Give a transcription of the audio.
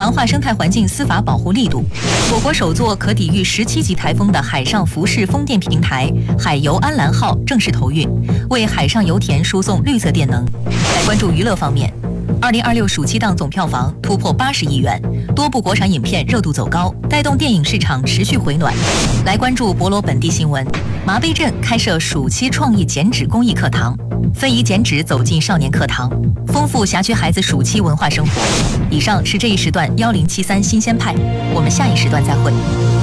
强化生态环境司法保护力度。我国首座可抵御17级台风的海上浮式风电平台海游安澜号正式投运，为海上油田输送绿色电能。来关注娱乐方面。2026暑期档总票房突破80亿元，多部国产影片热度走高，带动电影市场持续回暖。来关注博罗本地新闻，麻陂镇开设暑期创意减脂公益课堂，非遗减脂走进少年课堂，丰富辖区孩子暑期文化生活。以上是这一时段1073新鲜派，我们下一时段再会。